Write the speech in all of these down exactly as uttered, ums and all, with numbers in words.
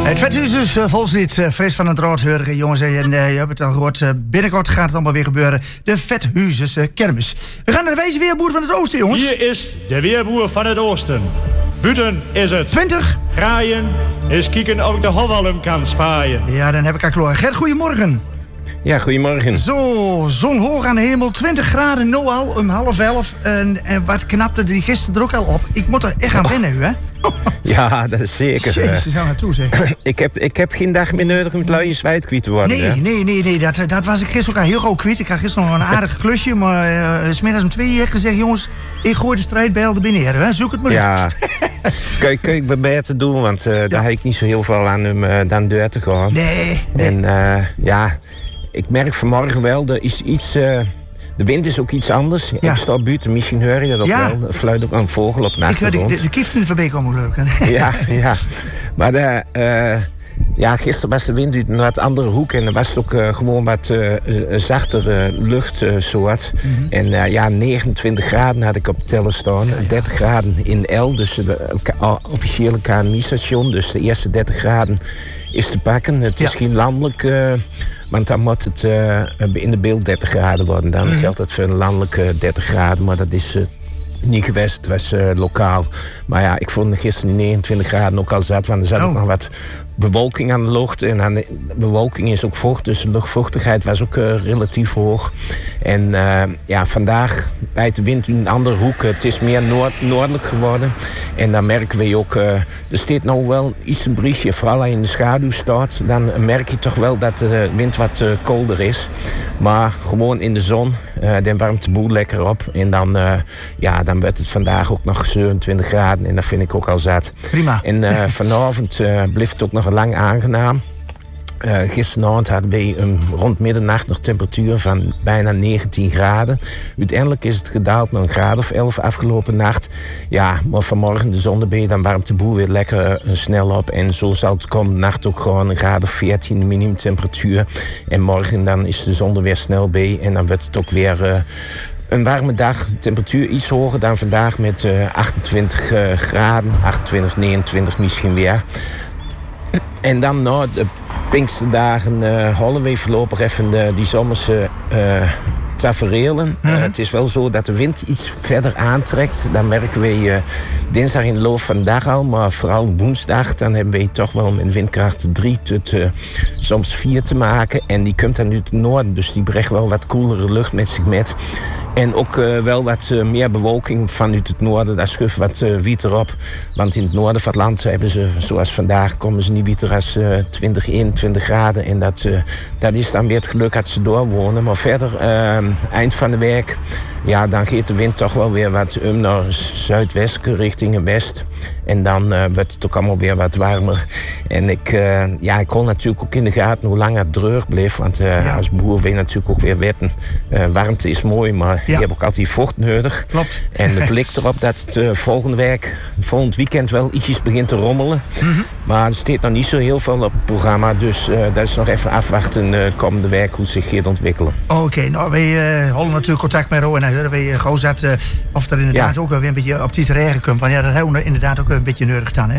Het Vethuis is uh, volkslied, uh, fris van het roodheurige jongens. En uh, je hebt het al gehoord, uh, binnenkort gaat het allemaal weer gebeuren. De Vethuizes uh, kermis. We gaan naar de wijze weerboer van het oosten, jongens. Hier is de weerboer van het oosten. Buiten is het twintig. Graaien is kijken of ik de Hofwalm kan spaaien. Ja, dan heb ik haar kloor. Gert, goedemorgen. Ja, goedemorgen. Zo, zon hoog aan de hemel, twintig graden, nu al, om half elf. En, en wat knapte die gisteren er ook al op. Ik moet er echt gaan wennen, u, hè? Ja, dat is zeker. Jezus, aan naartoe, zeg. ik, heb, ik heb geen dag meer nodig om het luie zwijt kwijt te worden. Nee, hè? nee, nee, nee. Dat, dat was ik gisteren ook al heel gauw kwijt. Ik had gisteren nog een aardig klusje, maar uh, 's middags om twee uur gezegd, jongens, ik gooi de strijdbijl er binnen, hè? Zoek het maar ja. Kijk, kijk, wat bij te doen, want uh, ja. daar heb ik niet zo heel veel aan om uh, dan deur te gaan. Nee, nee. En uh, ja, ik merk vanmorgen wel, er is iets... Uh, de wind is ook iets anders. Ja. Ik sta buiten, misschien hoor je dat ook ja. wel. Er fluit ook een vogel op de achtergrond. Ik de, de kieften voorbij komen leuk. ja, ja. Maar de, uh, ja, gisteren was de wind uit een wat andere hoek. En er was ook uh, gewoon wat uh, zachtere luchtsoort. Uh, mm-hmm. En uh, ja, negenentwintig graden had ik op de teller staan. Ja, ja. dertig graden in El, dus de uh, officiële K N M I-station. Dus de eerste dertig graden is te pakken. Het is ja. geen landelijk... Uh, want dan moet het uh, in de beeld dertig graden worden. Dan mm-hmm. geldt het voor een landelijke dertig graden. Maar dat is uh, niet geweest. Het was uh, lokaal. Maar ja, ik vond gisteren negenentwintig graden ook al zat. Want er zat oh. ook nog wat bewolking aan de lucht. En aan de bewolking is ook vocht. Dus de luchtvochtigheid was ook uh, relatief hoog. En uh, ja, vandaag bijt de wind in een andere hoek. Het is meer noord- noordelijk geworden. En dan merken we ook... Uh, er staat nou wel iets een briesje. Vooral als je in de schaduw staat. Dan merk je toch wel dat de wind wat uh, kolder is. Maar gewoon in de zon. Uh, dan warmt de boel lekker op. En dan, uh, ja, dan werd het vandaag ook nog zevenentwintig graden. En dat vind ik ook al zat. Prima. En uh, vanavond uh, bleef het ook nog lang aangenaam. Uh, gisteravond hadden we um, rond middernacht nog temperatuur van bijna negentien graden. Uiteindelijk is het gedaald naar een graad of elf afgelopen nacht. Ja, maar vanmorgen de zon erbij, dan warmt de boel weer lekker uh, snel op. En zo zal het komende nacht ook gewoon een graad of veertien minimumtemperatuur. En morgen dan is de zon er weer snel bij. En dan wordt het ook weer... Uh, Een warme dag, temperatuur iets hoger dan vandaag met uh, achtentwintig uh, graden, achtentwintig, negenentwintig misschien weer. En dan na de Pinksterdagen uh, halen we voorlopig even de, die zomerse uh, taferelen. Mm-hmm. Uh, het is wel zo dat de wind iets verder aantrekt. Dan merken we uh, dinsdag in de loop van de dag al, maar vooral woensdag. Dan hebben we toch wel met windkracht drie tot uh, soms vier te maken. En die komt dan uit het noorden, dus die brengt wel wat koelere lucht met zich met. En ook uh, wel wat uh, meer bewolking vanuit het noorden. Daar schuift wat uh, wiet erop. Want in het noorden van het land hebben ze, zoals vandaag, komen ze niet wieter als uh, twintig, eenentwintig graden. En dat, uh, dat is dan weer het geluk dat ze doorwonen. Maar verder, uh, eind van de week, ja, dan gaat de wind toch wel weer wat um naar zuidwest, richting west. En dan uh, wordt het ook allemaal weer wat warmer. En ik, uh, ja, ik kon natuurlijk ook in de gaten hoe lang het droog bleef. Want uh, ja. als boer wil je natuurlijk ook weer wetten. Uh, warmte is mooi, maar ja. je hebt ook altijd vocht nodig. Klopt. En het lijkt erop dat het uh, volgende week, volgend weekend wel ietsjes begint te rommelen. Mm-hmm. Maar er staat nog niet zo heel veel op het programma. Dus uh, dat is nog even afwachten uh, komende week hoe het zich gaat ontwikkelen. Oké, okay, nou, wij uh, houden natuurlijk contact met Ro. En dan horen we uh, gauw zat, uh, of er inderdaad ja. ook weer een beetje op die regen komt. Want ja, dat hebben we inderdaad ook een beetje neurig dan, hè?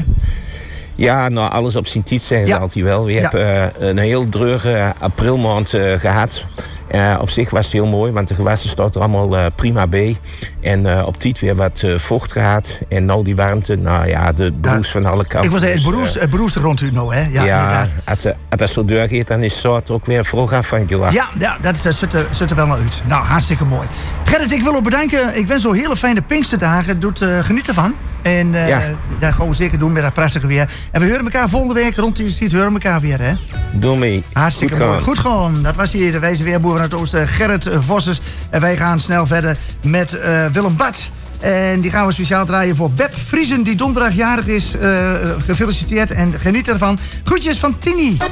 Ja, nou, alles op zijn tijd zeggen ze ja. altijd wel. We ja. hebben uh, een heel dreurige aprilmaand uh, gehad. Uh, op zich was het heel mooi, want de gewassen staat er allemaal uh, prima bij. En uh, op tijd weer wat uh, vocht gehad. En nou die warmte, nou ja, de broes ja. van alle kanten. Ik was zeggen, het broes, uh, het broes er rond u nou, hè? Ja, ja als, als dat zo doorgaat, dan is het soort ook weer vroeg af van je Ja, ja, dat zit er, zit er wel naar uit. Nou, hartstikke mooi. Gerrit, ik wil ook bedanken. Ik wens zo hele fijne Pinksterdagen. Doet uh, geniet ervan. En uh, ja. dat gaan we zeker doen met dat prachtige weer. En we horen elkaar volgende week rond die tijd horen we elkaar weer, hè? Doe mee. Hartstikke Goed mooi. Goed gewoon. Dat was hier de wijze weerboer van het oosten, Gerrit Vossers. En wij gaan snel verder met uh, Willem Bart. En die gaan we speciaal draaien voor Beb Vriesen, die donderdag jarig is. Uh, gefeliciteerd en geniet ervan. Groetjes van Tini.